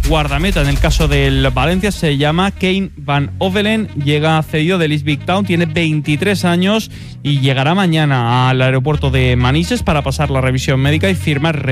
guardameta. En el caso del Valencia se llama Kane Van Ovelen, llega cedido del East Big Town, tiene 23 años y llegará mañana al aeropuerto de Manises para pasar la revisión médica y firmar